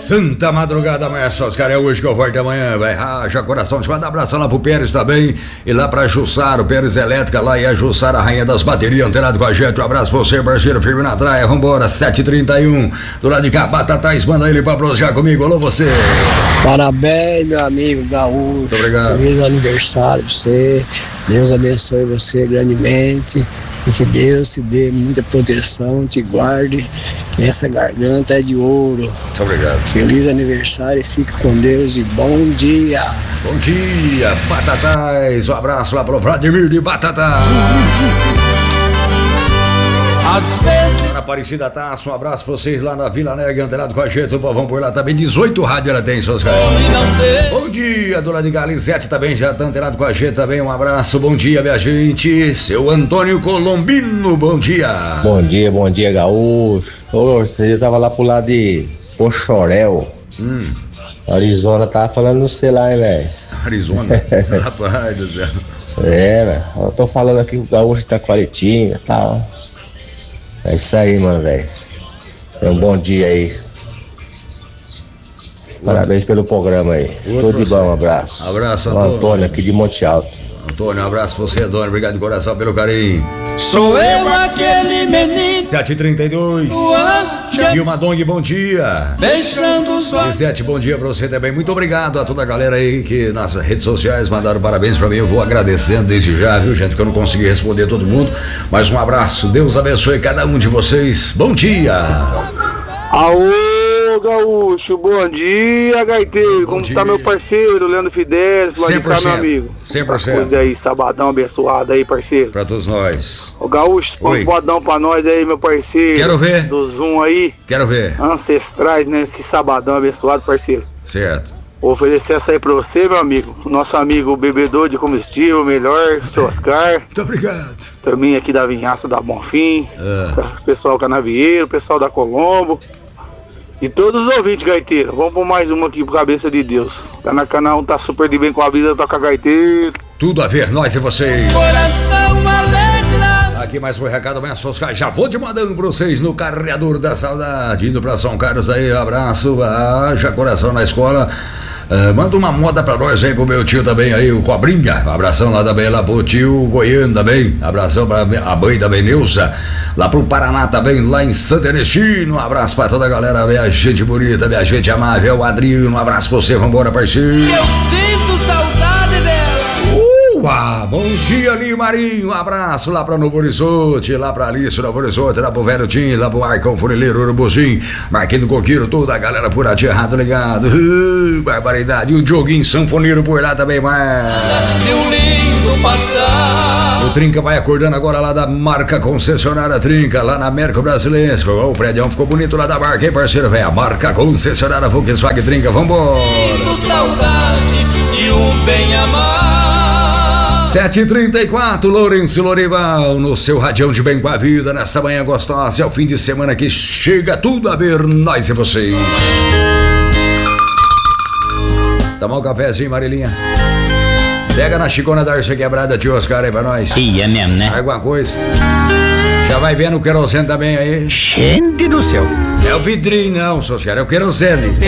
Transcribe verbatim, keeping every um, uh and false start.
Santa madrugada, amanhã, os caras, é hoje que eu volto amanhã, vai, racha coração, te manda abraço lá pro Pérez também, e lá pra Jussara, o Pérez Elétrica lá, e a Jussara, a rainha das baterias, antenado com a gente, um abraço pra você, parceiro, firme na traia, vambora, sete e trinta e um, do lado de cá, Batatais, manda ele pra prosear comigo, alô você. Parabéns, meu amigo Gaúcho. Muito obrigado. Feliz aniversário pra você, Deus abençoe você grandemente. E que Deus te dê muita proteção, te guarde, que essa garganta é de ouro. Muito obrigado. Feliz aniversário, fique com Deus e bom dia. Bom dia, Batatais, um abraço lá pro Vladimir de Batatais. Às vezes. Aparecida Taça, um abraço pra vocês lá na Vila Nega, antenado com a gente, o povão por lá também, dezoito rádio ela tem, seus caras. Bom dia, dona de Galizete também já tá antenado com a gente também, um abraço, bom dia, minha gente. Seu Antônio Colombino, bom dia. Bom dia, bom dia, Gaúcho. Ô, você tava lá pro lado de Pochorel. Hum. Arizona, tava falando no celular, velho. Arizona? Rapaz do céu. É, velho. Eu tô falando aqui que o Gaúcho tá qualitinho e tal. É isso aí, mano, velho. Um bom dia aí. Parabéns pelo programa aí. Tudo de bom, um abraço. Abraço, Antônio. Antônio. Antônio aqui de Monte Alto. Antônio, um abraço pra você, Antônio. Obrigado de coração pelo carinho. Sou eu aquele menino. sete e trinta e dois. Vilma Dong, bom dia. Fechando os olhos. Lisete, bom dia pra você também. Muito obrigado a toda a galera aí que nas redes sociais mandaram parabéns pra mim. Eu vou agradecendo desde já, viu, gente, que eu não consegui responder todo mundo. Mas um abraço. Deus abençoe cada um de vocês. Bom dia. Aô, Gaúcho, bom dia, Gaiteiro. Bom Como dia. Tá meu parceiro, Leandro Fidelis, lá de cá, meu amigo. cem por cento. Coisa aí, sabadão abençoado aí, parceiro. Pra todos nós. Ô, Gaúcho, põe Oi. um bodão pra nós aí, meu parceiro. Quero ver. Do Zoom aí, Quero ver. ancestrais, né, esse sabadão abençoado, parceiro. Certo. Vou oferecer essa aí pra você, meu amigo. O nosso amigo bebedor de combustível, melhor, seu Oscar. Muito obrigado. Também aqui da Vinhaça da Bonfim. Ah. Pessoal Canavieiro, pessoal da Colombo. E todos os ouvintes, Gaiteiro. Vamos por mais uma aqui pro Cabeça de Deus. Tá na canal, tá super de bem com a vida, toca Gaiteiro. Tudo a ver, nós e vocês. Coração alegra. Aqui mais um recado, amanhã, seus caras. Já vou te mandando pra vocês no Carreador da Saudade. Indo pra São Carlos aí, abraço. Ah, já coração na escola. Uh, manda uma moda pra nós aí pro meu tio também aí, o Cobrinha. Abração lá também, lá pro tio Goiano também. Abração pra a mãe da Beneusa. Lá pro Paraná também, lá em Santo Erestino. Um abraço pra toda a galera, minha gente bonita, minha gente amável. O Adriano, um abraço pra você, vambora, parceiro. Eu sinto saudade dela. Uau, bom dia, Linho Marinho. Um abraço lá pra Novo Horizonte, lá pra Alice, Novo Horizonte, lá pro Velho Tim, lá pro Arcão Funileiro, Urubuzinho, Marquinhos do Coqueiro, toda a galera por aqui, errado ligado. Uh, barbaridade. E o Dioguinho Sanfoneiro por lá também, mas. De um lindo passado. O Trinca vai acordando agora lá da marca concessionária Trinca, lá na América Brasilense. O prédio ficou bonito lá da marca, hein, parceiro? Vem a marca concessionária Volkswagen Trinca, vambora. Sinto saudade de um bem amado. sete e trinta e quatro, Lourenço Lorival, no seu radião de bem com a vida, nessa manhã gostosa, é o fim de semana que chega tudo a ver, nós e vocês. Tomar um cafezinho, Marilinha? Pega na chicona da Arce Quebrada, tio Oscar, aí pra nós. Ia mesmo, né? Alguma coisa. Já vai vendo o querosene também aí? Gente do céu. É o vidrinho não, seus caras, é o querosene.